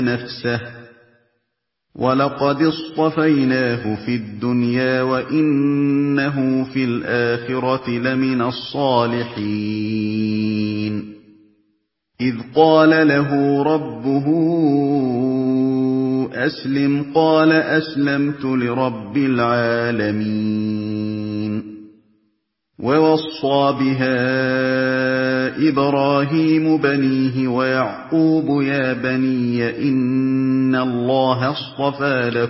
نَفْسَهُ وَلَقَدِ اصْطَفَيْنَاهُ فِي الدُّنْيَا وَإِنَّهُ فِي الْآخِرَةِ لَمِنَ الصَّالِحِينَ إِذْ قَالَ لَهُ رَبُّهُ أَسْلِمْ قَالَ أَسْلَمْتُ لِرَبِّ الْعَالَمِينَ وَوَصَّىٰ بِهَا إِبْرَاهِيمُ بَنِيهِ وَيَعْقُوبُ يَا بَنِيَّ إِنَّ اللَّهَ اصْطَفَىٰ لَكُمُ